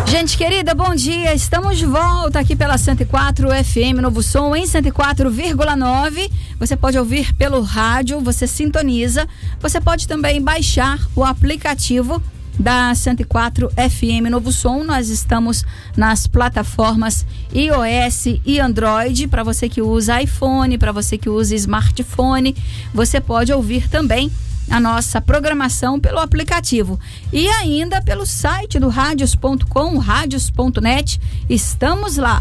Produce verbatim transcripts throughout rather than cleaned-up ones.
Gente querida, bom dia, estamos de volta aqui pela cento e quatro F M Novo Som em cento e quatro vírgula nove. Você pode ouvir pelo rádio, você sintoniza, você pode também baixar o aplicativo da cento e quatro F M Novo Som. Nós estamos nas plataformas iOS e Android. Para você que usa iPhone, para você que usa smartphone, você pode ouvir também a nossa programação pelo aplicativo e ainda pelo site do radios ponto com, radios ponto net. Estamos lá.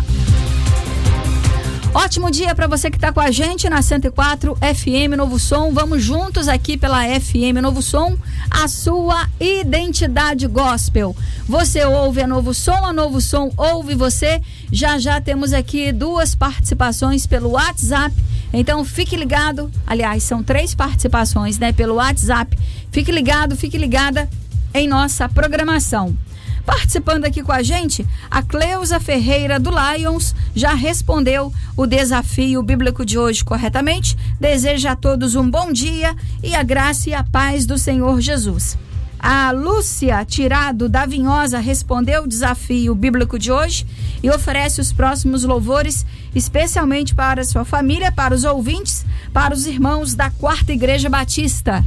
Ótimo dia para você que está com a gente na cento e quatro F M Novo Som. Vamos juntos aqui pela F M Novo Som, a sua identidade gospel. Você ouve a Novo Som, a Novo Som ouve você. Já já temos aqui duas participações pelo WhatsApp. Então fique ligado, aliás, são três participações, né, pelo WhatsApp. Fique ligado, fique ligada em nossa programação. Participando aqui com a gente, a Cleusa Ferreira do Lions já respondeu o desafio bíblico de hoje corretamente. Deseja a todos um bom dia e a graça e a paz do Senhor Jesus. A Lúcia Tirado da Vinhosa respondeu o desafio bíblico de hoje e oferece os próximos louvores especialmente para a sua família, para os ouvintes, para os irmãos da Quarta Igreja Batista.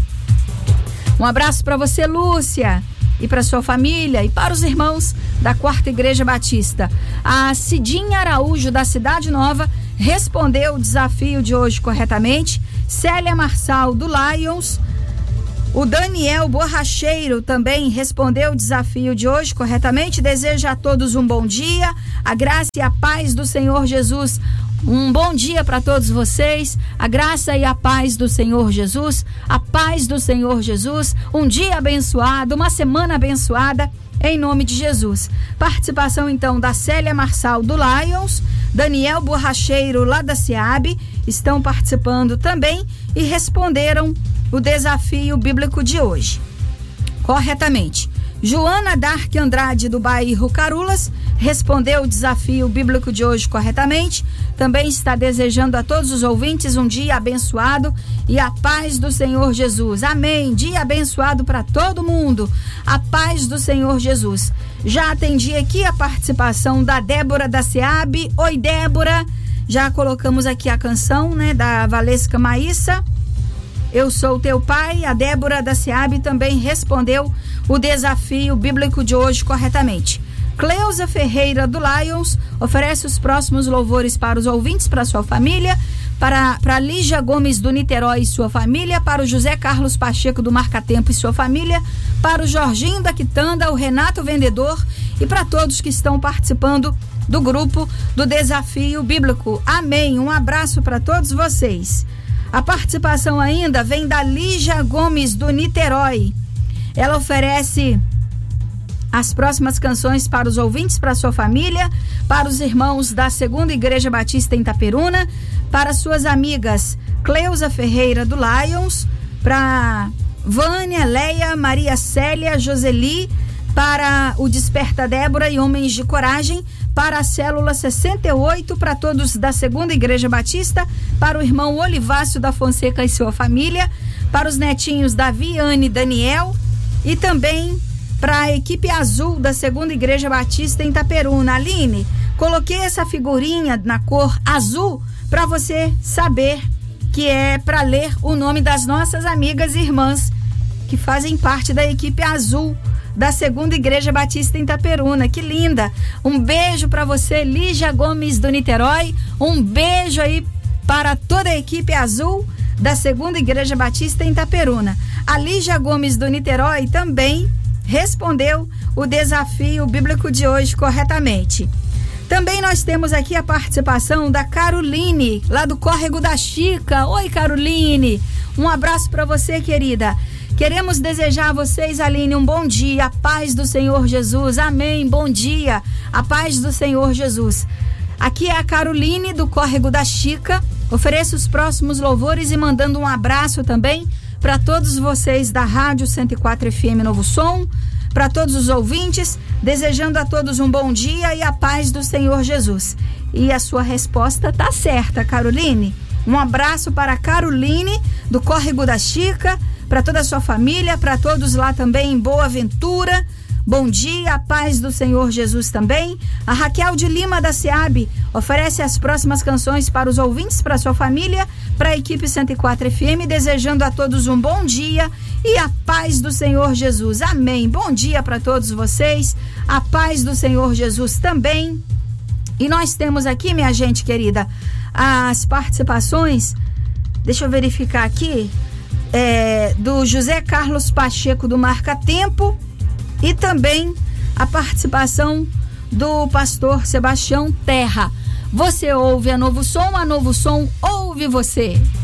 Um abraço para você, Lúcia, e para sua família e para os irmãos da Quarta Igreja Batista. A Cidinha Araújo da Cidade Nova respondeu o desafio de hoje corretamente. Célia Marçal do Lions. O Daniel Borracheiro também respondeu o desafio de hoje corretamente. Deseja a todos um bom dia, a graça e a paz do Senhor Jesus. Um bom dia para todos vocês, a graça e a paz do Senhor Jesus, a paz do Senhor Jesus, um dia abençoado, uma semana abençoada, em nome de Jesus. Participação então da Célia Marçal do Lions, Daniel Borracheiro lá da SEAB, estão participando também e responderam o desafio bíblico de hoje corretamente. Joana Dark Andrade do bairro Carulas respondeu o desafio bíblico de hoje corretamente. Também está desejando a todos os ouvintes um dia abençoado e a paz do Senhor Jesus. Amém. Dia abençoado para todo mundo. A paz do Senhor Jesus. Já atendi aqui a participação da Débora da SEAB. Oi, Débora. Já colocamos aqui a canção, né, da Valesca Maíssa. Eu sou teu pai. A Débora da SEAB também respondeu o desafio bíblico de hoje corretamente. Cleusa Ferreira do Lions oferece os próximos louvores para os ouvintes, para sua família, para, para Lígia Gomes do Niterói e sua família, para o José Carlos Pacheco do Marcatempo e sua família, para o Jorginho da Quitanda, o Renato Vendedor e para todos que estão participando do grupo do desafio bíblico. Amém. Um abraço para todos vocês. A participação ainda vem da Lígia Gomes do Niterói. Ela oferece as próximas canções para os ouvintes, para a sua família, para os irmãos da Segunda Igreja Batista em Itaperuna, para suas amigas Cleusa Ferreira do Lions, para Vânia, Leia, Maria Célia, Joseli, para o Desperta Débora e Homens de Coragem, para a Célula sessenta e oito, para todos da Segunda Igreja Batista, para o irmão Olivácio da Fonseca e sua família, para os netinhos Davi, Anne e Daniel, e também para a equipe azul da Segunda Igreja Batista em Itaperuna. Aline, coloquei essa figurinha na cor azul para você saber que é para ler o nome das nossas amigas e irmãs que fazem parte da equipe azul da Segunda Igreja Batista em Itaperuna. Que linda! Um beijo para você, Lígia Gomes do Niterói. Um beijo aí para toda a equipe azul da Segunda Igreja Batista em Itaperuna. A Lígia Gomes do Niterói também respondeu o desafio bíblico de hoje corretamente. Também nós temos aqui a participação da Caroline, lá do Córrego da Chica. Oi, Caroline. Um abraço para você, querida. Queremos desejar a vocês, Aline, um bom dia, a paz do Senhor Jesus. Amém. Bom dia, a paz do Senhor Jesus. Aqui é a Caroline do Córrego da Chica. Ofereço os próximos louvores e mandando um abraço também para todos vocês da Rádio cento e quatro F M Novo Som, para todos os ouvintes, desejando a todos um bom dia e a paz do Senhor Jesus. E a sua resposta tá certa, Caroline. Um abraço para a Caroline do Córrego da Chica, para toda a sua família, para todos lá também em Boa Ventura, bom dia, a paz do Senhor Jesus também. A Raquel de Lima da SEAB oferece as próximas canções para os ouvintes, para sua família, para a equipe cento e quatro F M, desejando a todos um bom dia e a paz do Senhor Jesus. Amém. Bom dia para todos vocês, a paz do Senhor Jesus também. E nós temos aqui, minha gente querida, as participações, deixa eu verificar aqui, é, do José Carlos Pacheco do Marca Tempo e também a participação do pastor Sebastião Terra. Você ouve a Novo Som, a Novo Som ouve você.